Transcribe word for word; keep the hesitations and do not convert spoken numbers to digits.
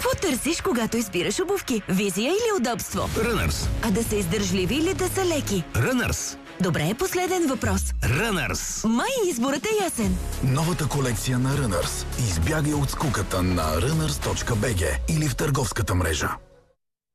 Какво търсиш, когато избираш обувки? Визия или удобство? Runners. А да са издържливи или да са леки? Runners. Добре, последен въпрос. Runners. Май изборът е ясен. Новата колекция на Runners. Избягай от скуката на runners точка би джи или в търговската мрежа.